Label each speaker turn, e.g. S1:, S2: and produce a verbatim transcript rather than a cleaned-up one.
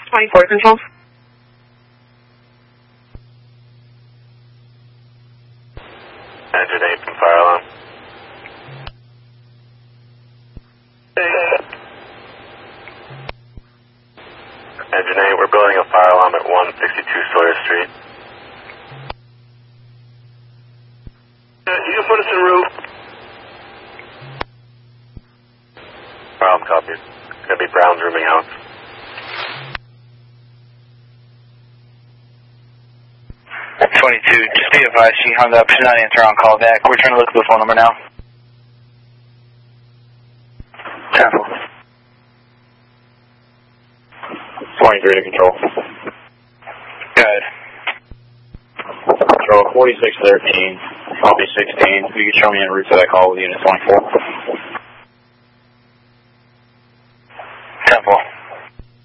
S1: twenty-four control.
S2: Engine eight from fire alarm. Engine eight, we're building a fire alarm at one sixty-two Sawyer Street.
S3: You can put us in route.
S2: Fire alarm copies. It's going to be Brown's rooming out.
S4: twenty-two, just be advised, she hung up. She's not answering on call back. We're trying to look at the phone number now. Careful.
S2: twenty-three to control.
S4: Good.
S2: Control forty-six thirteen, copy sixteen. You can show me en route to that call with unit twenty-four.